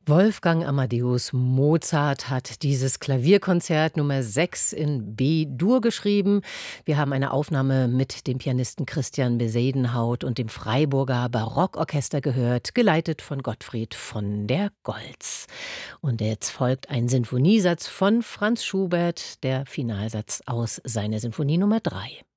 Wolfgang Amadeus Mozart hat dieses Klavierkonzert Nummer 6 in B-Dur geschrieben. Wir haben eine Aufnahme mit dem Pianisten Christian Besadenhaut und dem Freiburger Barockorchester gehört, geleitet von Gottfried von der Goltz. Und jetzt folgt ein Sinfoniesatz von Franz Schubert, der Finalsatz aus seiner Sinfonie Nummer 3.